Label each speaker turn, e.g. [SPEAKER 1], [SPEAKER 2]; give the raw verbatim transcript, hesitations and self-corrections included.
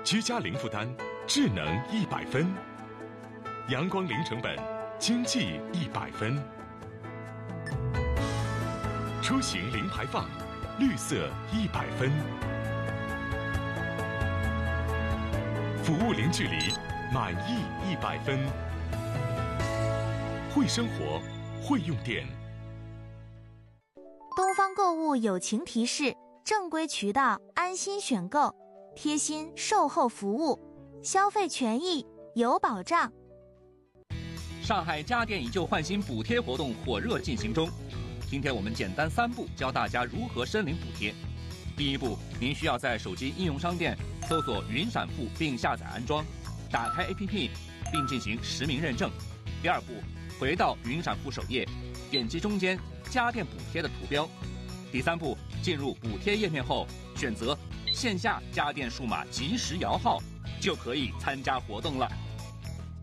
[SPEAKER 1] 居家零负担，智能一百分；阳光零成本，经济一百分；出行零排放，绿色一百分；服务零距离，满意一百分。会生活，会用电。
[SPEAKER 2] 东方购物友情提示：正规渠道安心选购，贴心售后服务，消费权益有保障。
[SPEAKER 3] 上海家电以旧换新补贴活动火热进行中，今天我们简单三步教大家如何申领补贴。第一步，您需要在手机应用商店搜索云闪付并下载安装，打开 A P P 并进行实名认证。第二步，回到云闪付首页，点击中间家电补贴的图标。第三步，进入补贴页面后，选择线下家电数码即时摇号，就可以参加活动了。